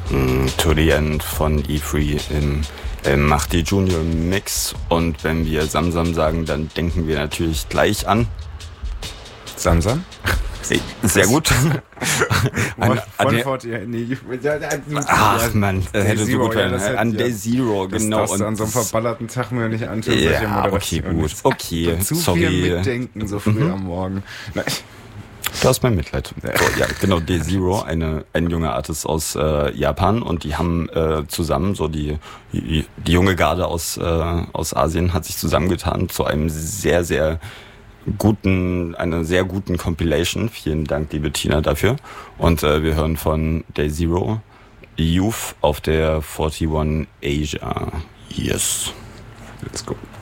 To the End von E3 im Mahdi Junior Mix. Und wenn wir Samsam sagen, dann denken wir natürlich gleich an Samsam? Sehr gut. Ach man, hätte so gut werden. An Day Day Zero, genau. Das darfst du an so einem verballerten Tag mir nicht anschauen. Ja, okay, gut. Okay, zu sorry. viel mitdenken, so früh am Morgen. Nein. Du hast mein Mitleid. So, ja, genau, Day Zero, ein junger Artist aus Japan, und die haben zusammen, so die junge Garde aus Asien hat sich zusammengetan zu einem sehr, sehr einer sehr guten Compilation. Vielen Dank, liebe Tina, dafür. Und wir hören von Day Zero Youth auf der 41 Asia. Yes. Let's go.